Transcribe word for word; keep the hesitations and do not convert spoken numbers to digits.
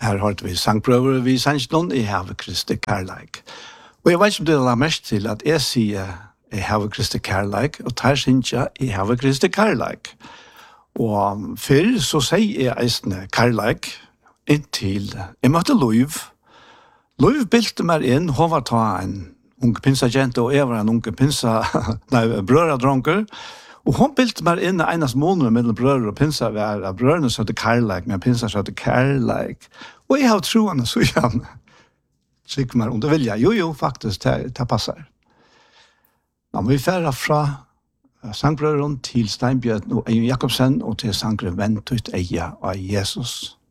Her har vi sangprøver, vi sanns noen, jeg har Kristi kærleik. Og jeg vet ikke om det er mest til at jeg sier jeg har Kristi kærleik, og der synes jeg jeg har Kristi kærleik. Og før så sier jeg eisne kærleik inntil jeg møtte Løyv. Løyv bilte meg inn, hun var ta en unge pinsagent, og jeg var en unge pinsa, nei, brøradronker. Og hun bilte meg inn i enas måneder mellom brødre og pinsa, var brødrene søtte kærleik, men pinsa søtte kærleik. Og jeg har troende så gjerne. Sikker meg om det vil jeg. Jo, jo, faktisk, det, det passer. Nå må vi fære fra sangbrødren til Steinbjørn og Eivind Jakobsen, og til sangren Vent ut eia av Jesus.